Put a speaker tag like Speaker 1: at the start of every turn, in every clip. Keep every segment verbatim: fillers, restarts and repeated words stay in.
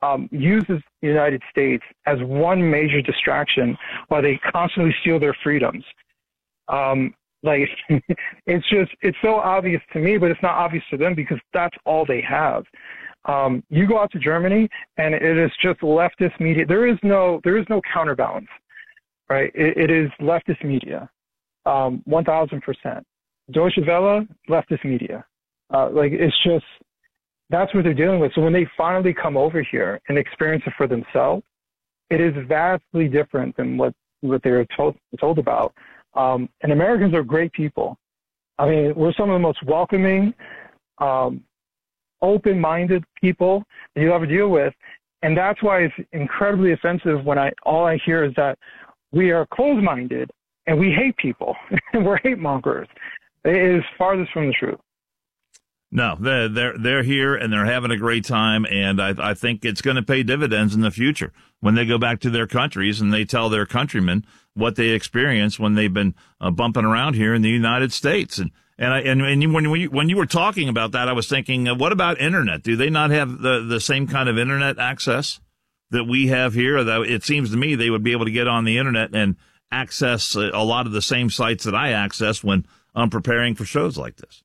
Speaker 1: um, uses the United States as one major distraction while they constantly steal their freedoms. Um, like, it's just, it's so obvious to me, but it's not obvious to them because that's all they have. Um, you go out to Germany and it is just leftist media. There is no, there is no counterbalance, right? It, it is leftist media, um, one thousand percent. Deutsche Welle, leftist media. Uh, like, it's just, that's what they're dealing with. So when they finally come over here and experience it for themselves, it is vastly different than what, what they were told, told about. Um, and Americans are great people. I mean, we're some of the most welcoming, um, open-minded people that you'll ever deal with. And that's why it's incredibly offensive when I, all I hear is that we are closed-minded and we hate people and we're hate mongers. It is farthest from the truth.
Speaker 2: No, they're, they're, they're here and they're having a great time. And I, I think it's going to pay dividends in the future when they go back to their countries and they tell their countrymen what they experienced when they've been uh, bumping around here in the United States. And, and I, and, and when, when you, when you were talking about that, I was thinking, uh, what about internet? Do they not have the, the same kind of internet access that we have here? That it seems to me they would be able to get on the internet and access a, a lot of the same sites that I access when I'm preparing for shows like this.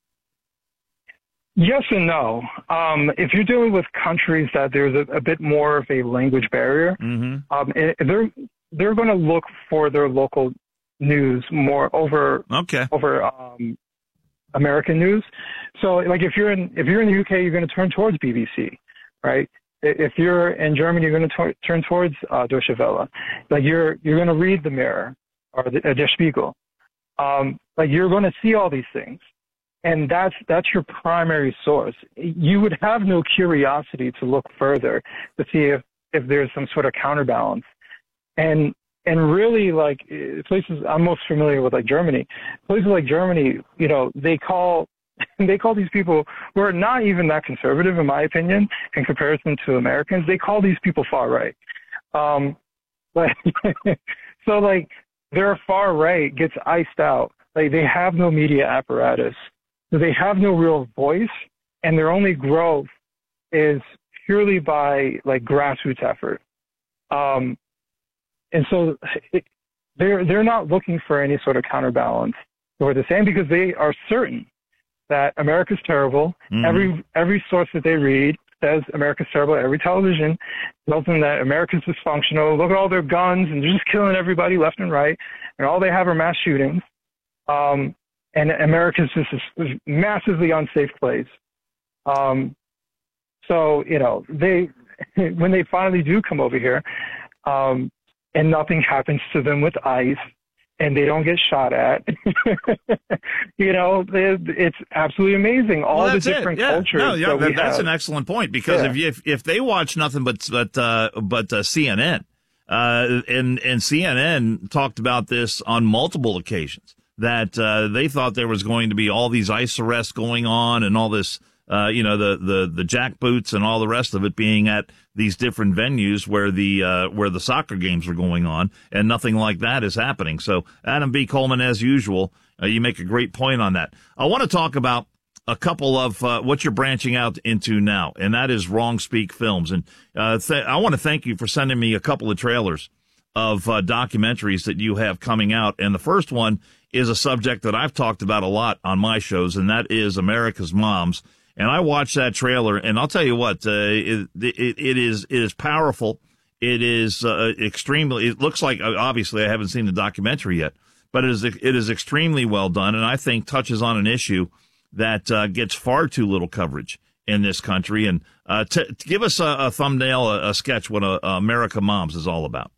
Speaker 1: Yes and no. Um, if you're dealing with countries that there's a, a bit more of a language barrier, mm-hmm. um, it, they're they're going to look for their local news more over
Speaker 2: okay.
Speaker 1: over um, American news. So, like if you're in if you're in the U K, you're going to turn towards B B C, right? If you're in Germany, you're going to t- turn towards uh, Deutsche Welle. Like you're you're going to read the Mirror or the uh, Der Spiegel. Um, like you're going to see all these things. And that's that's your primary source. You would have no curiosity to look further to see if, if there's some sort of counterbalance. And and really, like places I'm most familiar with, like Germany, places like Germany, you know, they call they call these people who are not even that conservative, in my opinion, in comparison to Americans. They call these people far right. Um, like so, like their far right gets iced out. Like they have no media apparatus. So they have no real voice, and their only growth is purely by like grassroots effort. Um, and so it, they're they're not looking for any sort of counterbalance or the same because they are certain that America's terrible. Mm-hmm. Every every source that they read says America's terrible. Every television tells them that America's dysfunctional. Look at all their guns and they're just killing everybody left and right, and all they have are mass shootings. Um, And America's just this massively unsafe place. Um, so, you know, they, when they finally do come over here, um, and nothing happens to them with ICE and they don't get shot at, you know, they, it's absolutely amazing. All
Speaker 2: well,
Speaker 1: the different
Speaker 2: yeah.
Speaker 1: cultures.
Speaker 2: No, yeah,
Speaker 1: that
Speaker 2: that,
Speaker 1: we
Speaker 2: that's
Speaker 1: have.
Speaker 2: an excellent point because yeah. if, you, if, if they watch nothing but, but, uh, but, uh, C N N, uh, and, and C N N talked about this on multiple occasions. That uh, they thought there was going to be all these ICE arrests going on and all this, uh, you know, the, the, the jackboots and all the rest of it being at these different venues where the uh, where the soccer games are going on, and nothing like that is happening. So, Adam B. Coleman, as usual, uh, you make a great point on that. I want to talk about a couple of uh, what you're branching out into now, and that is Wrong Speak Films. And uh, th- I want to thank you for sending me a couple of trailers of uh, documentaries that you have coming out. And the first one is a subject that I've talked about a lot on my shows, and that is America's Moms. And I watched that trailer, and I'll tell you what, uh, it, it, it is it is powerful. It is uh, extremely. It looks like, obviously, I haven't seen the documentary yet, but it is it is extremely well done, and I think touches on an issue that uh, gets far too little coverage in this country. And uh, t- give us a, a thumbnail, a, a sketch, what uh, America Moms is all about.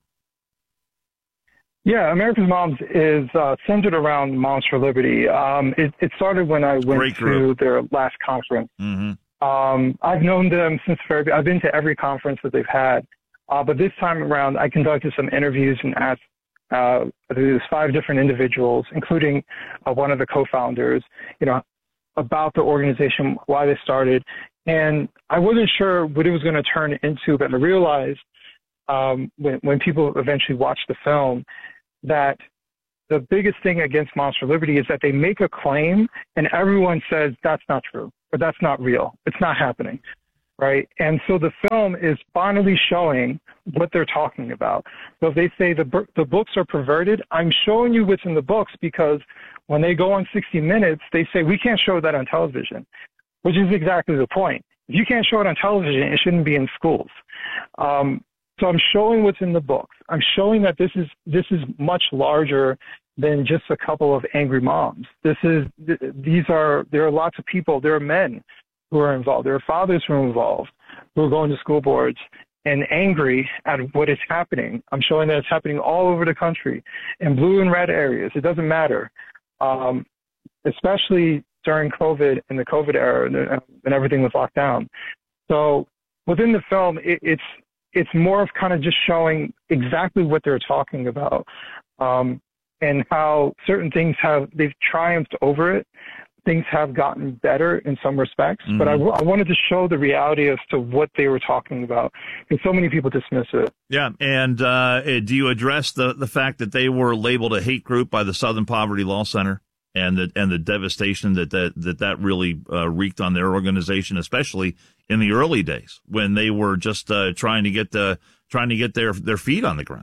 Speaker 1: Yeah, America's Moms is uh, centered around Moms for Liberty. Um, it, it started when I went to their last conference. Mm-hmm. Um, I've known them since the very. I've been to every conference that they've had, uh, but this time around, I conducted some interviews and asked. Uh, there's five different individuals, including uh, one of the co-founders, you know, about the organization, why they started, and I wasn't sure what it was going to turn into, but I realized um, when when people eventually watched the film that the biggest thing against Moms for Liberty is that they make a claim and everyone says that's not true or that's not real. It's not happening. right? And so the film is finally showing what they're talking about. So if they say the the books are perverted, I'm showing you what's in the books, because when they go on sixty minutes, they say we can't show that on television, which is exactly the point. If you can't show it on television, it shouldn't be in schools. Um, so I'm showing what's in the books. I'm showing that this is this is much larger than just a couple of angry moms. This is these are there are lots of people. There are men who are involved. There are fathers who are involved, who are going to school boards and angry at what is happening. I'm showing that it's happening all over the country, in blue and red areas. It doesn't matter, um, especially during COVID and the COVID era and, and everything was locked down. So within the film, it, it's it's more of kind of just showing exactly what they're talking about, um, and how certain things have, they've triumphed over it. Things have gotten better in some respects, mm-hmm. but I, w- I wanted to show the reality as to what they were talking about, because so many people dismiss it.
Speaker 2: Yeah, and uh, do you address the, the fact that they were labeled a hate group by the Southern Poverty Law Center, and the and the devastation that that that, that really uh, wreaked on their organization, especially in the early days when they were just uh, trying to get the trying to get their their feet on the ground?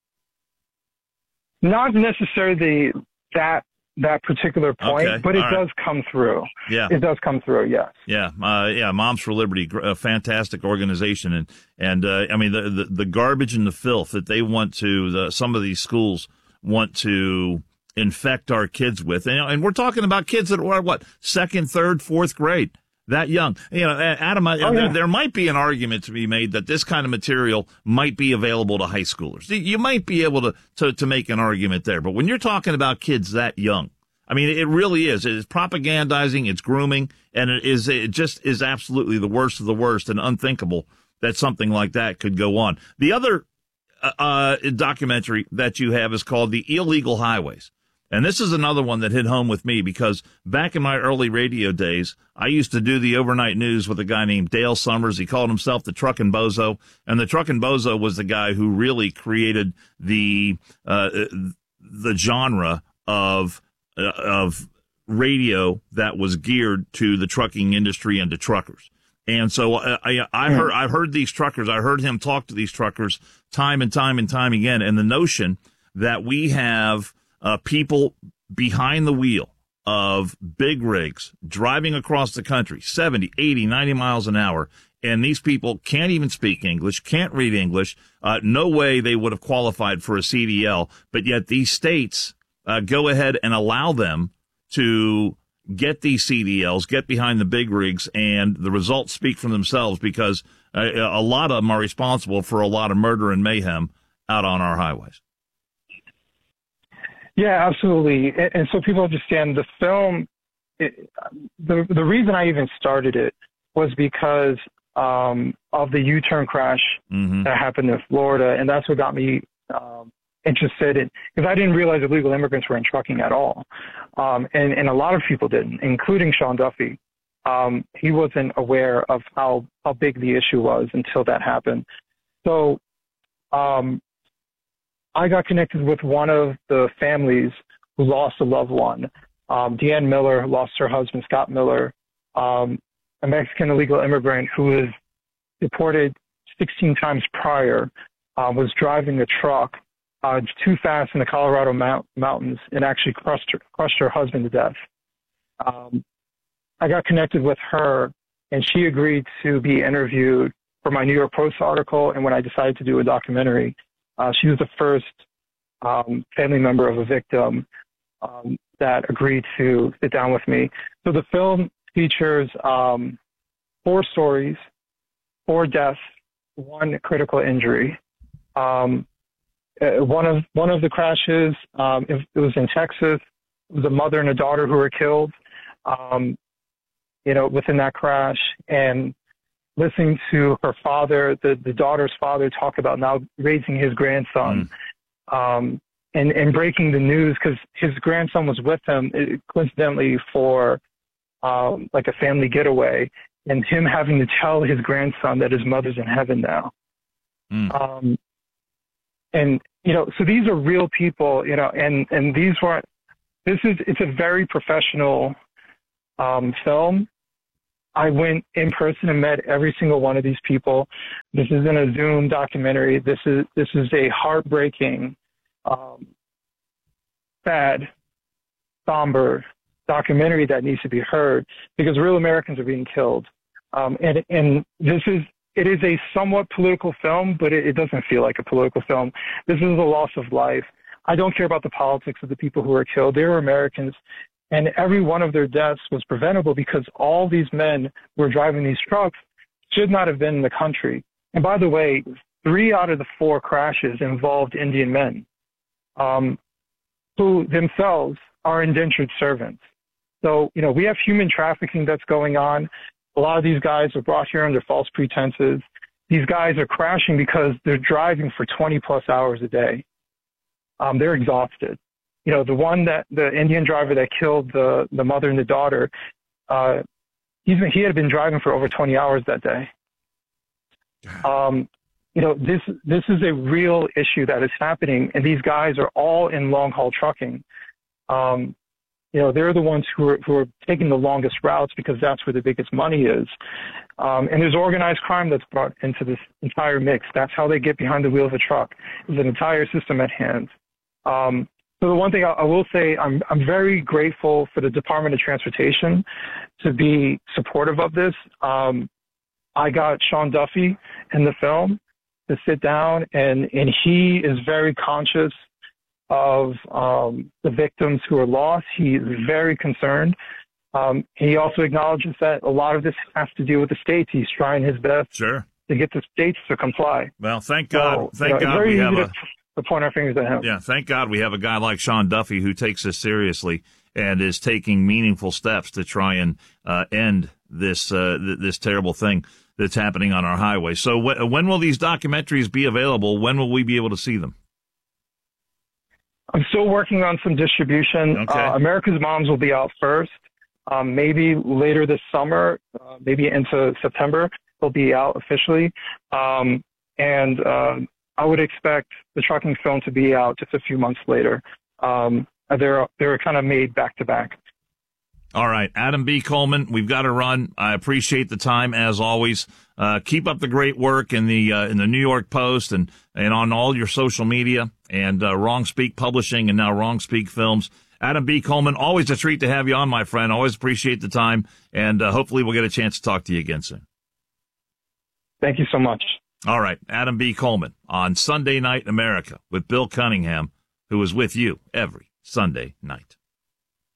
Speaker 1: Not necessarily that. that particular point,
Speaker 2: okay.
Speaker 1: but it
Speaker 2: All
Speaker 1: does
Speaker 2: right.
Speaker 1: come through.
Speaker 2: Yeah.
Speaker 1: It does come through, yes.
Speaker 2: Yeah. Uh, yeah. Moms for Liberty, a fantastic organization. And, and, uh, I mean, the, the, the garbage and the filth that they want to, the, some of these schools want to infect our kids with. And, and we're talking about kids that are what, second, third, fourth grade. That young, you know, Adam, oh, there, yeah. there might be an argument to be made that this kind of material might be available to high schoolers. You might be able to, to, to make an argument there. But when you're talking about kids that young, I mean, it really is. It's propagandizing, it's grooming, and it is, it just is absolutely the worst of the worst and unthinkable that something like that could go on. The other uh, documentary that you have is called The Illegal Highways. And this is another one that hit home with me, because back in my early radio days, I used to do the overnight news with a guy named Dale Summers. He called himself the Truckin' Bozo. And the Truckin' Bozo was the guy who really created the uh, the genre of uh, of radio that was geared to the trucking industry and to truckers. And so I, I, I heard I've heard these truckers. I heard him talk to these truckers time and time and time again. And the notion that we have Uh, people behind the wheel of big rigs driving across the country, seventy, eighty, ninety miles an hour. And these people can't even speak English, can't read English. Uh, no way they would have qualified for a C D L. But yet these states uh, go ahead and allow them to get these C D Ls, get behind the big rigs, and the results speak for themselves, because uh, a lot of them are responsible for a lot of murder and mayhem out on our highways.
Speaker 1: Yeah, absolutely. And, and so people understand the film, it, the the reason I even started it was because um, of the U-turn crash mm-hmm. that happened in Florida. And that's what got me um, interested in, because I didn't realize illegal immigrants were in trucking at all. Um, and, and a lot of people didn't, including Sean Duffy. Um, he wasn't aware of how, how big the issue was until that happened. So, um, I got connected with one of the families who lost a loved one. Um, Deanne Miller lost her husband, Scott Miller, um, a Mexican illegal immigrant who was deported sixteen times prior, uh, was driving a truck uh, too fast in the Colorado mount- mountains and actually crushed her, crushed her husband to death. Um, I got connected with her, and she agreed to be interviewed for my New York Post article. And when I decided to do a documentary, Uh, she was the first um, family member of a victim um, that agreed to sit down with me. So the film features um, four stories, four deaths, one critical injury. Um, uh, one of one of the crashes, um, it, it was in Texas. It was a mother and a daughter who were killed, um, you know, within that crash. And listening to her father, the, the daughter's father, talk about now raising his grandson, mm. um, and, and breaking the news, because his grandson was with him, coincidentally, for um, like a family getaway, and him having to tell his grandson that his mother's in heaven now. Mm. Um, and, you know, so these are real people, you know, and, and these weren't, this is, it's a very professional um, film. I went in person and met every single one of these people. This isn't a Zoom documentary. This is this is a heartbreaking, um, sad, somber documentary that needs to be heard because real Americans are being killed. Um, and and this is it is a somewhat political film, but it, it doesn't feel like a political film. This is a loss of life. I don't care about the politics of the people who are killed. They were Americans. And every one of their deaths was preventable because all these men who were driving these trucks should not have been in the country. And by the way, three out of the four crashes involved Indian men um, who themselves are indentured servants. So, you know, we have human trafficking that's going on. A lot of these guys are brought here under false pretenses. These guys are crashing because they're driving for twenty plus hours a day. Um, they're exhausted. You know, the one that the Indian driver that killed the, the mother and the daughter, uh, he's, he had been driving for over twenty hours that day. Um, you know, this, this is a real issue that is happening, and these guys are all in long haul trucking. Um, you know, they're the ones who are, who are taking the longest routes because that's where the biggest money is. Um, and there's organized crime that's brought into this entire mix. That's how they get behind the wheel of a truck. There's an entire system at hand. Um, So the one thing I, I will say, I'm I'm very grateful for the Department of Transportation to be supportive of this. Um, I got Sean Duffy in the film to sit down, and, and he is very conscious of um, the victims who are lost. He's very concerned. Um, he also acknowledges that a lot of this has to do with the states. He's trying his best
Speaker 2: sure.
Speaker 1: to get the states to comply.
Speaker 2: Well, thank God.
Speaker 1: So,
Speaker 2: thank
Speaker 1: you know,
Speaker 2: God we have a...
Speaker 1: to point our fingers at him.
Speaker 2: Yeah, thank God we have a guy like Sean Duffy who takes this seriously and is taking meaningful steps to try and uh, end this uh, th- this terrible thing that's happening on our highway. So wh- when will these documentaries be available? When will we be able to see them?
Speaker 1: I'm still working on some distribution.
Speaker 2: Okay.
Speaker 1: Uh, America's Moms will be out first. Um, maybe later this summer, uh, maybe into September, they'll be out officially. Um, and uh, I would expect the trucking film to be out just a few months later. Um, they're they're kind of made back to back.
Speaker 2: All right, Adam B. Coleman, we've got to run. I appreciate the time as always. Uh, keep up the great work in the uh, in the New York Post and and on all your social media and uh, Wrong Speak Publishing and now Wrong Speak Films. Adam B. Coleman, always a treat to have you on, my friend. Always appreciate the time, and uh, hopefully we'll get a chance to talk to you again soon.
Speaker 1: Thank you so much.
Speaker 2: All right, Adam B. Coleman on Sunday Night America with Bill Cunningham, who is with you every Sunday night.